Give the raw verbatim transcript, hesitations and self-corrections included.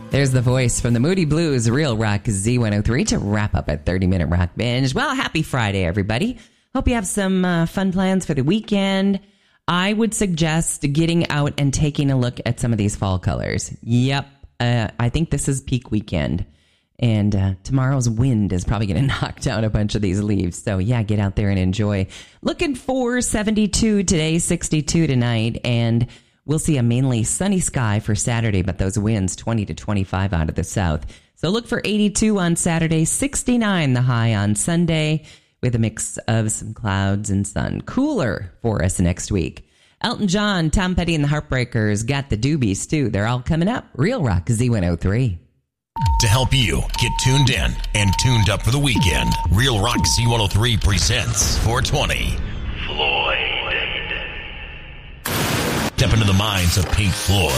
There's the voice from the Moody Blues, Real Rock Z one oh three, to wrap up a thirty-minute rock binge. Well, happy Friday, everybody. Hope you have some uh, fun plans for the weekend. I would suggest getting out and taking a look at some of these fall colors. Yep, uh, I think this is peak weekend. And uh, tomorrow's wind is probably going to knock down a bunch of these leaves. So, yeah, get out there and enjoy. Looking for seventy-two today, sixty-two tonight, and we'll see a mainly sunny sky for Saturday, but those winds twenty to twenty-five out of the south. So look for eighty-two on Saturday, sixty-nine the high on Sunday, with a mix of some clouds and sun. Cooler for us next week. Elton John, Tom Petty and the Heartbreakers got the doobies, too. They're all coming up. Real Rock Z one oh three. To help you get tuned in and tuned up for the weekend, Real Rock Z one oh three presents four twenty. Floyd. Step into the minds of Pink Floyd,